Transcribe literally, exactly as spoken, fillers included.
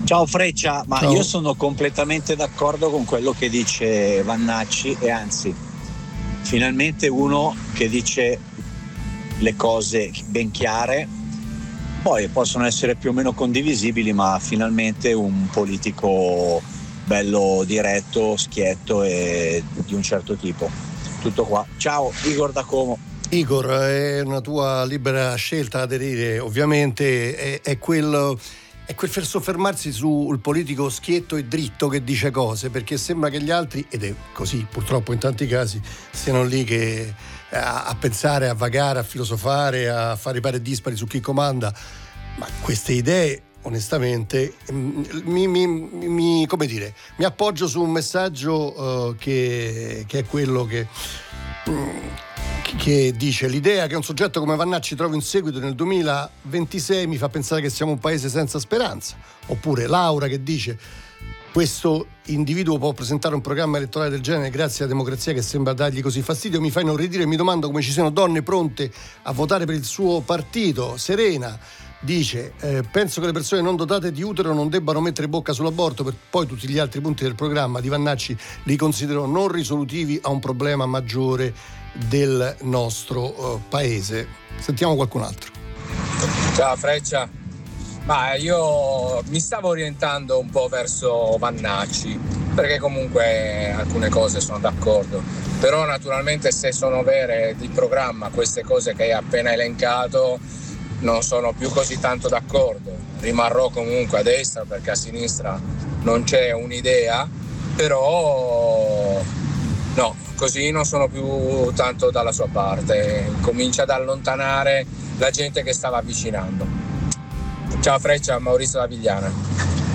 Ciao Freccia, ma Ciao. Io sono completamente d'accordo con quello che dice Vannacci e anzi, finalmente uno che dice le cose ben chiare, poi possono essere più o meno condivisibili, ma finalmente un politico bello diretto, schietto e di un certo tipo. Tutto qua. Ciao, Igor da Como. Igor, è una tua libera scelta aderire, ovviamente è, è quel è quel per soffermarsi sul politico schietto e dritto che dice cose, perché sembra che gli altri, ed è così purtroppo in tanti casi, siano lì che a, a pensare, a vagare, a filosofare, a fare i pari e dispari su chi comanda, ma queste idee onestamente mi, mi, mi, come dire, mi appoggio su un messaggio uh, che, che è quello che che dice: l'idea che un soggetto come Vannacci trovi un seguito nel duemilaventisei mi fa pensare che siamo un paese senza speranza. Oppure Laura che dice: questo individuo può presentare un programma elettorale del genere grazie alla democrazia che sembra dargli così fastidio, mi fa inorridire e mi domando come ci siano donne pronte a votare per il suo partito. Serena dice: eh, penso che le persone non dotate di utero non debbano mettere bocca sull'aborto, per poi tutti gli altri punti del programma di Vannacci li considero non risolutivi a un problema maggiore del nostro uh, paese. Sentiamo qualcun altro. Ciao Freccia, ma io mi stavo orientando un po' verso Vannacci, perché comunque alcune cose sono d'accordo, però naturalmente se sono vere di programma queste cose che hai appena elencato non sono più così tanto d'accordo. Rimarrò comunque a destra perché a sinistra non c'è un'idea, però no, così non sono più tanto dalla sua parte, comincia ad allontanare la gente che stava avvicinando. Ciao Freccia, Maurizio da Vigliana.